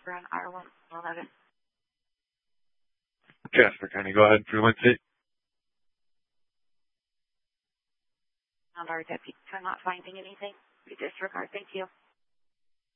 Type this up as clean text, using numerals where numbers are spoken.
Jasper on R111. Jasper, can you go ahead and frequency? Our deputy, I'm not finding anything. We disregard. Thank you.